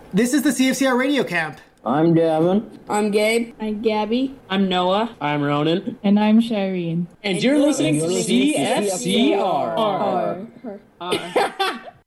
This is the CFCR Radio Camp. I'm Devin. I'm Gabe. I'm Gabby. I'm Noah. I'm Ronan. And I'm Shireen. And you're listening to CFCR.